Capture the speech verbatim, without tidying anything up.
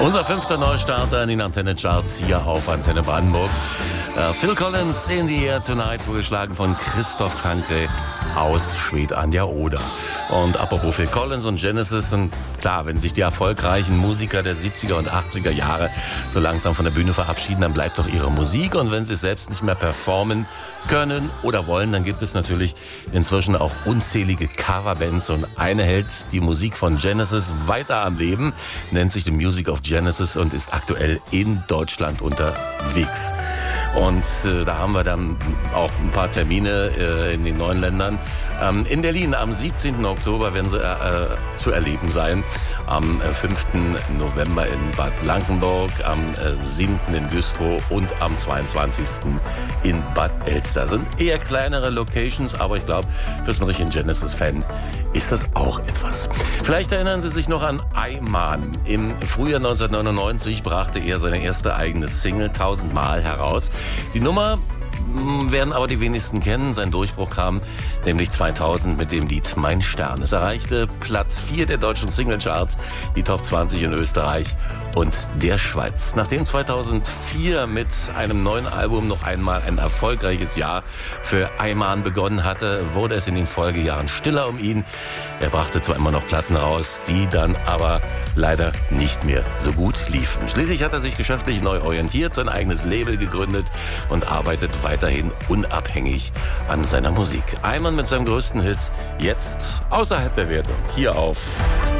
Unser fünfter Neustarter in den Antenne-Charts hier auf Antenne Brandenburg. Uh, Phil Collins, In the Air Tonight, vorgeschlagen von Christoph Tankre aus Schwedt an der Oder. Und apropos Phil Collins und Genesis, und klar, wenn sich die erfolgreichen Musiker der siebziger und achtziger Jahre so langsam von der Bühne verabschieden, dann bleibt doch ihre Musik. Und wenn sie es selbst nicht mehr performen können oder wollen, dann gibt es natürlich inzwischen auch unzählige Coverbands. Und eine hält die Musik von Genesis weiter am Leben, nennt sich The Music of Genesis und ist aktuell in Deutschland unterwegs. Und äh, da haben wir dann auch ein paar Termine äh, in den neuen Ländern. Ähm, in Berlin am siebzehnten Oktober werden sie äh, zu erleben sein. Am äh, fünften November in Bad Blankenburg, am äh, siebten in Güstrow und am zweiundzwanzigsten in Bad Elster. Sind eher kleinere Locations, aber ich glaube, für so einen richtigen Genesis-Fan ist das auch etwas. Vielleicht erinnern Sie sich noch an Ayman. Im Frühjahr neunzehnhundertneunundneunzig brachte er seine erste eigene Single tausendmal heraus. Die Nummer werden aber die wenigsten kennen. Sein Durchbruch kam nämlich zweitausend mit dem Lied Mein Stern. Es erreichte Platz vier der deutschen Singlecharts, die Top zwanzig in Österreich und der Schweiz. Nachdem zweitausendvier mit einem neuen Album noch einmal ein erfolgreiches Jahr für Ayman begonnen hatte, wurde es in den Folgejahren stiller um ihn. Er brachte zwar immer noch Platten raus, die dann aber leider nicht mehr so gut liefen. Schließlich hat er sich geschäftlich neu orientiert, sein eigenes Label gegründet und arbeitet weiterhin unabhängig an seiner Musik. Ayman mit seinem größten Hit jetzt außerhalb der Wertung. Hier auf